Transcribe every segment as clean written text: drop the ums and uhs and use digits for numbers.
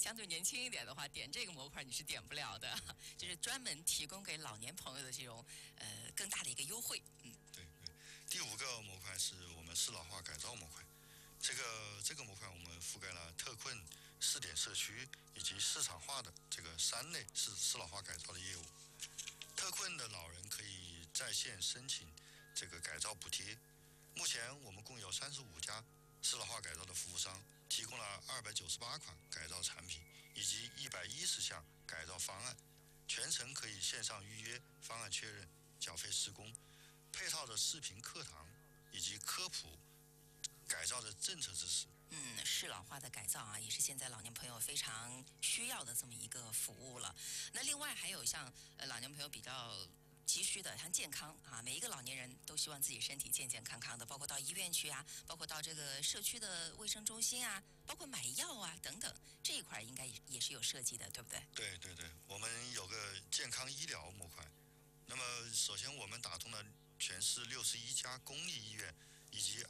相对年轻一点的话，点这个模块你是点不了的，就是专门提供给老年朋友的这种更大的一个优惠。 对。第5个模块是我们适老化改造模块。这个模块我们覆盖了特困、试点社区以及市场化的这个3类适老化改造的业务。特困的老人可以在线申请这个改造补贴。目前我们共有35家适老化改造的服务商，提供了298款改造产品以及110项改造方案，全程可以线上预约、方案确认、缴费施工，配套的视频课堂以及科普改造的政策支持。 适老化的改造啊，也是现在老年朋友非常需要的这么一个服务了。那另外还有像老年朋友比较急需的，像健康啊，每一个老年人都希望自己身体健健康康的，包括到医院去啊，包括到这个社区的卫生中心啊，包括买药啊等等，这一块应该也是有设计的，对不对？ 对，我们有个健康医疗模块。那么首先我们打通了全市61家公立医院以及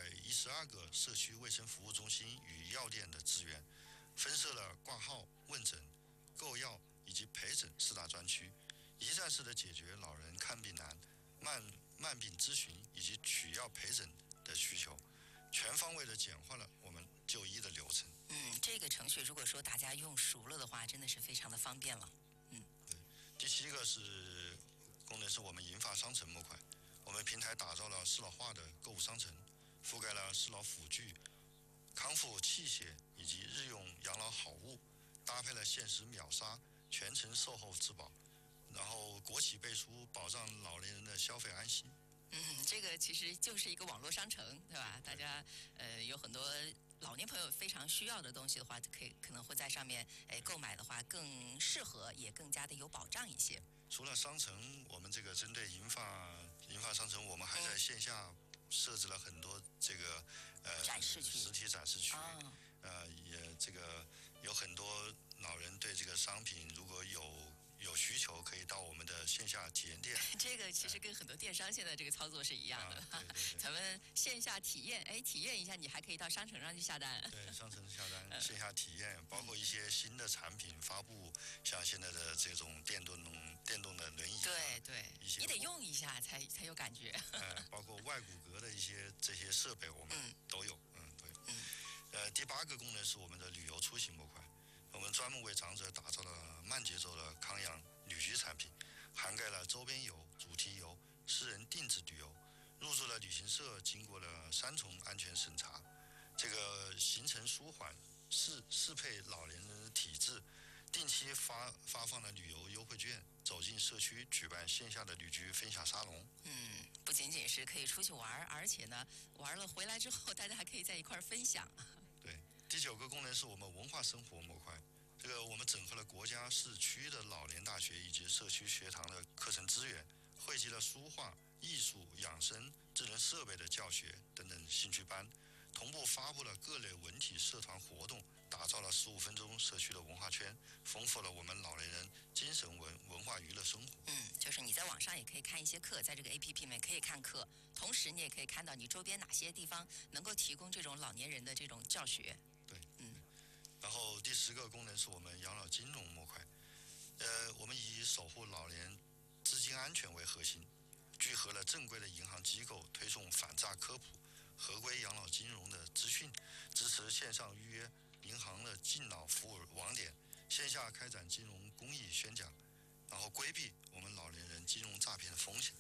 212个社区卫生服务中心与药店的资源，分设了挂号、问诊、购药以及陪诊4大专区，一站式的解决老人看病难、慢病咨询以及取药陪诊的需求，全方位的简化了我们就医的流程。 这个程序如果说大家用熟了的话，真的是非常的方便了。 对。第7个是功能是我们银发商城模块。我们平台打造了适老化的购物商城，覆盖了适老辅具、康复器械以及日用养老好物，搭配了限时秒杀，全程售后质保，然后国企背书，保障老年人的消费安心。 这个其实就是一个网络商城，对吧？大家有很多老年朋友非常需要的东西的话，可能会在上面购买的话更适合，也更加的有保障一些。 除了商城，我们这个针对银发商城，我们还在线下设置了很多这个展示区、 实体展示区。也这个有很多老人对这个商品如果有需求，可以到我们的线下体验店。 这个其实跟很多电商现在这个操作是一样的。 对。 咱们线下体验，体验一下，你还可以到商城上去下单。 对，商城下单，线下体验，包括一些新的产品发布，像现在的这种电动的轮椅。 对， 一些你得用一下才有感觉。 包括外骨骼的这些设备，我们都有。第8个功能是我们的旅游出行模块。我们专门为长者打造了慢节奏的康养旅居产品，涵盖了周边游、主题游、私人定制旅游，入驻了旅行社，经过了3重安全审查。这个行程舒缓，适配老年人的体质，定期发放了旅游优惠券，走进社区举办线下的旅居分享沙龙。 不仅仅是可以出去玩，而且呢，玩了回来之后，大家还可以在一块儿分享。 对。第9个功能是我们文化生活模块。这个我们整合了国家、市区的老年大学以及社区学堂的课程资源，汇集了书画、艺术、养生、智能设备的教学等等兴趣班，同步发布了各类文体社团活动，打造了15分钟社区的文化圈，丰富了我们老年人精神文化娱乐生活。 就是你在网上也可以看一些课，在这个 APP 里面可以看课，同时你也可以看到你周边哪些地方能够提供这种老年人的这种教学。 对。然后第10个功能是我们养老金融模块。我们以守护老年资金安全为核心，聚合了正规的银行机构，推送反诈科普、合规养老金融的资讯，支持线上预约银行的敬老服务网点，线下开展金融公益宣讲，然后规避我们老年人金融诈骗的风险。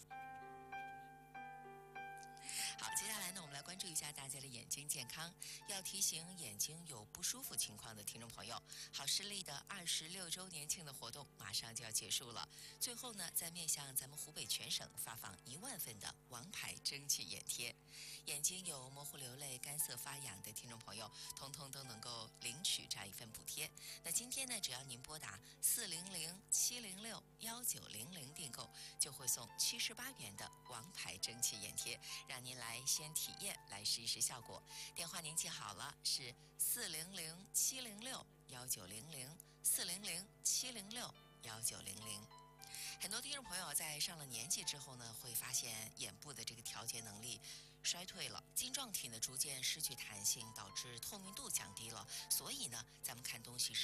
好，接下来呢，我们来关注一下大家的眼睛健康。要提醒眼睛有不舒服情况的听众朋友，好视力的26周年庆的活动马上就要结束了。最后呢，再面向咱们湖北全省发放1万份的王牌蒸汽眼贴。眼睛有模糊流泪、干涩发痒的听众朋友，通通都能够领取这样一份补贴。那今天呢，只要您拨打400-706-1900订购，就会送78元的王牌蒸汽眼贴，让您来先体验，来试一试效果。电话您记好了，是400-706-1900，400-706-1900。很多听众朋友在上了年纪之后呢，会发现眼部的这个调节能力衰退了，晶状体呢逐渐失去弹性，导致透明度降低了。所以呢，咱们看东西是